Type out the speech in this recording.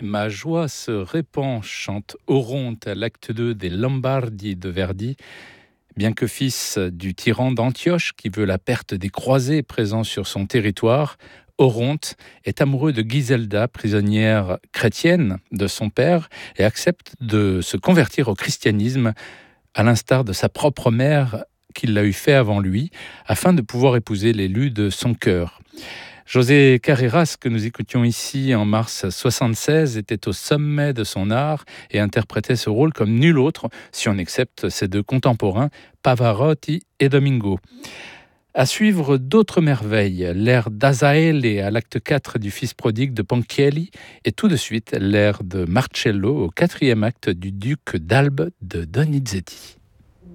Ma joie se répand, chante Oronte à l'acte 2 des Lombardi de Verdi. Bien que fils du tyran d'Antioche qui veut la perte des croisés présents sur son territoire, Oronte est amoureux de Giselda, prisonnière chrétienne de son père, et accepte de se convertir au christianisme, à l'instar de sa propre mère qui l'a eu fait avant lui, afin de pouvoir épouser l'élu de son cœur. José Carreras, que nous écoutions ici en mars 1976, était au sommet de son art et interprétait ce rôle comme nul autre, si on accepte ses deux contemporains, Pavarotti et Domingo. À suivre d'autres merveilles, l'air d'Azaele à l'acte 4 du Fils prodigue de Ponchielli et tout de suite l'air de Marcello au 4e acte du Duc d'Albe de Donizetti.